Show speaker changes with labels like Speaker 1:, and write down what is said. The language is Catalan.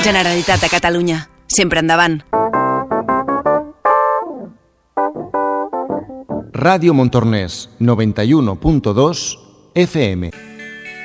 Speaker 1: Generalitat de Catalunya. Sempre endavant.
Speaker 2: Ràdio Montornès, 91.2 FM.